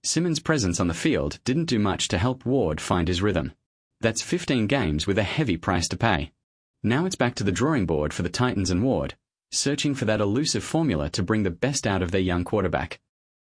Simmons' presence on the field didn't do much to help Ward find his rhythm. That's 15 games with a heavy price to pay. Now it's back to the drawing board for the Titans and Ward, searching for that elusive formula to bring the best out of their young quarterback.